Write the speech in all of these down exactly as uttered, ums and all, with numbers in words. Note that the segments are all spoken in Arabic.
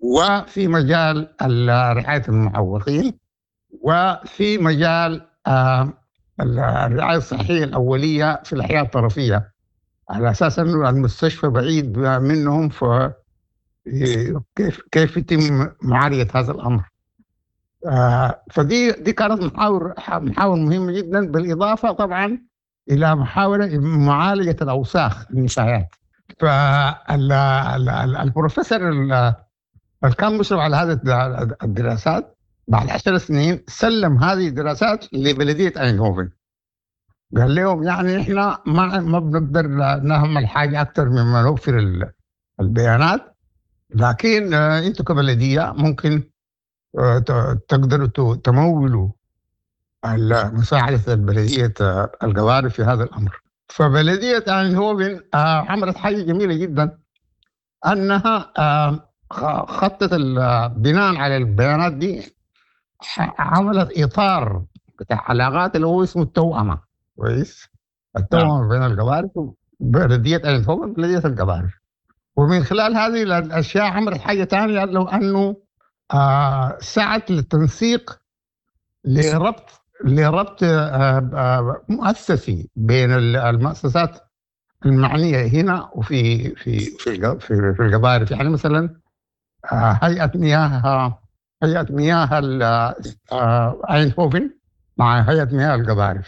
وفي مجال ال- رعاية المعوقين، وفي مجال آه، ال- الرعاية الصحية الأولية في الأحياء الطرفية، على أساس أنه المستشفى بعيد منهم، فكيف كيف يتم معالجة هذا الأمر. آه، فدي دي كانت محاور محاور مهمة جدا، بالإضافة طبعا إلى محاولة معالجة الأوساخ النفايات. فالبروفيسور اللي كان مشرف على هذه الدراسات بعد عشر سنين سلم هذه الدراسات لبلدية أيندهوفن، قال لهم يعني إحنا ما ما بنقدر نعمل حاجة أكثر مما نوفر ال- البيانات، لكن آه، أنتم كبلدية ممكن آه، ت- تقدروا ت- تمولوا ال- مساعدة البلدية آه، القوارب في هذا الأمر. فبلدية أيندهوفن آه، عملت حاجة جميلة جدا، أنها آه، خ- خطت ال- بناء على البيانات دي، ح- عملت إطار بتاع علاقات اللي هو اسمه التوأمة. كويس، نعم. التوأمة بين القوارب، بلدية أيندهوفن وبلدية القوارب. ومن خلال هذه الأشياء عملت حاجة ثانية، لو أنه آه، سعت للتنسيق لربط لربط آه، آه، مؤسسي بين ال- المؤسسات المعنية هنا وفي في في الق- في في القبائل. يعني مثلا آه، هيئة مياه هيئة مياه ال- آه، أيندهوفن مع هيئة مياه القبائل،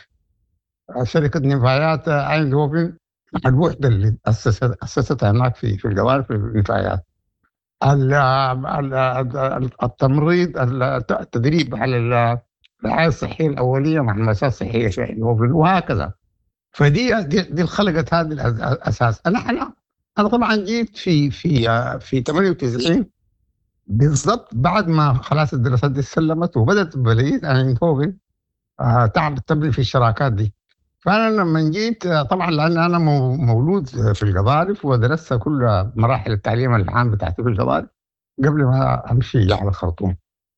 شركة نفايات أيندهوفن مع الوحدة اللي أسست أسستها هناك في في القبائل في النفايات. ال- ال- ال- التمريض، التدريب على ال- الرعاية الصحية الأولية مع المؤسسات الصحية في أيندهوفن، وهكذا. فدي دي, دي خلقت هذا الأساس. أنا أنا أنا طبعا جيت في في في ثمانية وتسعين بالضبط، بعد ما خلاص الدراسات دي سلمت وبدأت بلدية أيندهوفن آه، تعمل تبني في الشراكات دي. فأنا لما جيت آه، طبعا لأن أنا مو- مولود في القبارف ودرست كل مراحل التعليم العام بتاعتي في القبارف قبل ما أمشي على الخرطوم.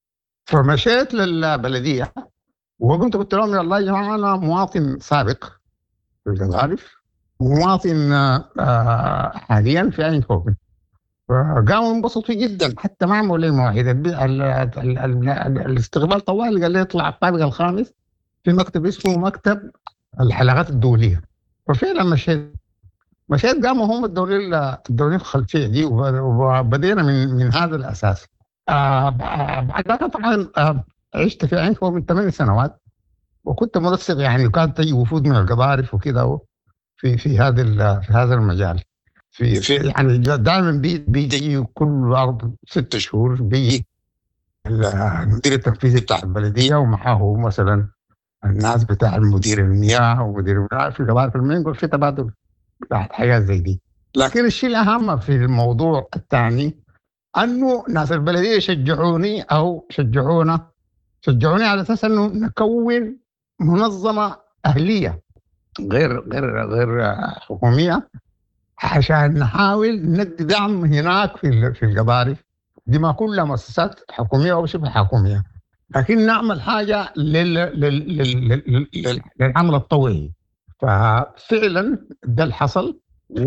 فمشيت للبلدية وقمت قلت لهم يا الله يا جماعة، أنا مواطن سابق في القبارف، مواطن آه، حاليا في أيندهوفن. فقاموا انبسطوا جدا، حتى ما عملوا لي مواعيد. ال- ال- ال- ال- ال- الاستقبال طوال، قال لي اطلع الطابق الخامس في مكتب اسمه مكتب الحلقات الدولية. وفعلا مشيت مشيت قاموا هم الدورين الدورين الخلفية دي، وب- وبدينا من من هذا الأساس. آه بعد ذلك طبعا آه عشت في أيندهوفن من ثمان سنوات، وكنت منسق يعني، وكانت تجي وفود من القبارف وكده في في هذا ال- في هذا المجال. في في يعني دائما بي- بيجي كل أرض ست شهور بيجي المدير التنفيذي بتاع البلدية ومعه مثلا الناس بتاع المدير المياه ومدير المياه في القبائل المنقل، في تبادل بتاع حاجات زي دي. لكن الشيء الأهم في الموضوع الثاني أنه ناس البلدية شجعوني أو شجعونا شجعوني على أساس أنه نكون منظمة أهلية غير غير غير حكومية، عشان نحاول ندي دعم هناك في ال- في القبارف دي، ما كلها مؤسسات حكومية أو شبه حكومية، لكن نعمل حاجة لل... لل... لل... لل... لل... للعمل الطوعي. ففعلا ده اللي حصل.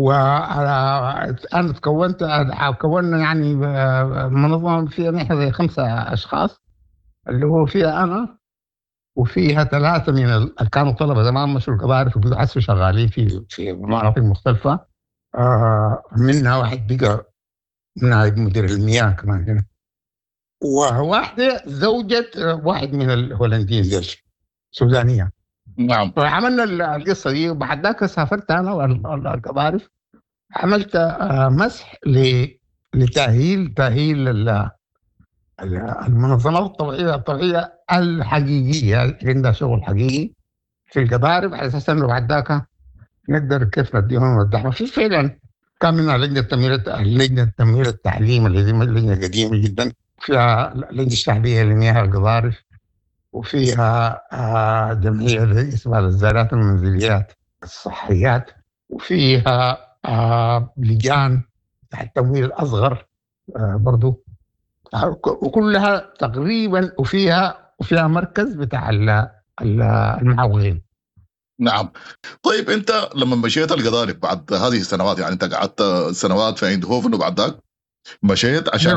وأنا تكونت كونا يعني منظمة فيها نحن زي خمسة أشخاص، اللي هو فيها أنا وفيها ثلاثة من ال- اللي كانوا طلبة زمان مشوا القبائل وبيحسوا شغالين في في مناطق مختلفة. آه منها واحد بقى نائب مدير المياه كمان هنا، وواحدة زوجة آه، واحد من الهولنديين ديل سودانية. نعم. فعملنا ال- القصة دي، وبعد ذاك سافرت أنا والقبارف، عملت آه، مسح ل- لتأهيل تأهيل ال- ال- المنظمات الطوعية الطوعية الحقيقية اللي عندها شغل حقيقي في القبارف، على أساس إنه بعد ذاك نقدر كيف نديهم الدعم. في فعلا كان منها لجنة تمويل لجنة تمويل التعليم اللي دي لجنة قديمة جدا، فيها لجنة الشعبية لمياه القبارف، وفيها آه، جمعية اسمها الزارات المنزليات الصحيات، وفيها آه، لجان تحت التمويل الأصغر آه، برضو، وكلها تقريبا، وفيها وفيها مركز بتاع ال- ال- المعوقين. نعم. طيب انت لما مشيت القضارب بعد هذه السنوات، يعني انت قعدت سنوات في ايندهوفن وبعد ذاك مشيت عشان